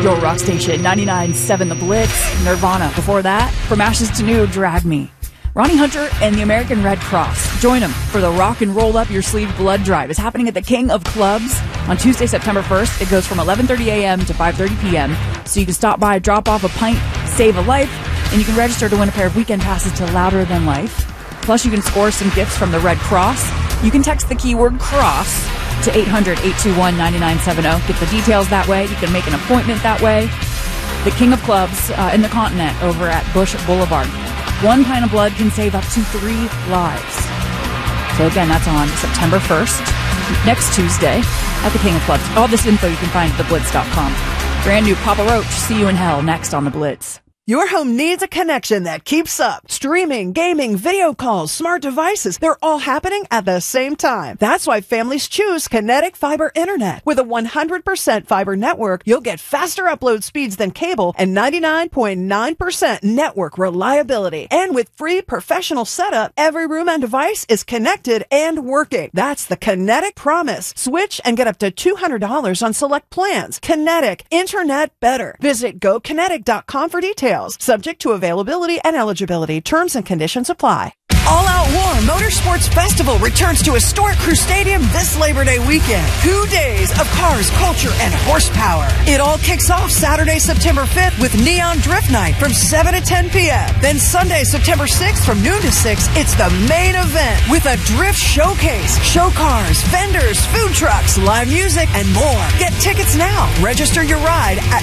your rock station, 99.7 The Blitz, Nirvana. Before that, From Ashes to New, Drag Me. Ronnie Hunter and the American Red Cross. Join them for the Rock and Roll Up Your Sleeve Blood Drive. It's happening at the King of Clubs on Tuesday, September 1st. It goes from 11:30 a.m. to 5:30 p.m. So you can stop by, drop off a pint, save a life, and you can register to win a pair of weekend passes to Louder Than Life. Plus, you can score some gifts from the Red Cross. You can text the keyword CROSS to 800-821-9970. Get the details that way. You can make an appointment that way. The King of Clubs in the Continent over at Bush Boulevard. 1 pint of blood can save up to 3 lives. So again, that's on September 1st, next Tuesday, at the King of Clubs. All this info you can find at theblitz.com. Brand new Papa Roach, See You in Hell, next on The Blitz. Your home needs a connection that keeps up. Streaming, gaming, video calls, smart devices, they're all happening at the same time. That's why families choose Kinetic Fiber Internet. With a 100% fiber network, you'll get faster upload speeds than cable and 99.9% network reliability. And with free professional setup, every room and device is connected and working. That's the Kinetic promise. Switch and get up to $200 on select plans. Kinetic, internet better. Visit GoKinetic.com for details. Subject to availability and eligibility. Terms and conditions apply. All Out War Motorsports Festival returns to Historic Crew Stadium this Labor Day weekend. 2 days of cars, culture, and horsepower. It all kicks off Saturday, September 5th with Neon Drift Night from 7 to 10 p.m. Then Sunday, September 6th from noon to 6, it's the main event with a drift showcase, show cars, vendors, food trucks, live music, and more. Get tickets now. Register your ride at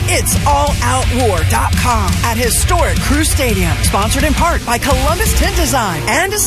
it'salloutwar.com at Historic Crew Stadium. Sponsored in part by Columbus Tint Design and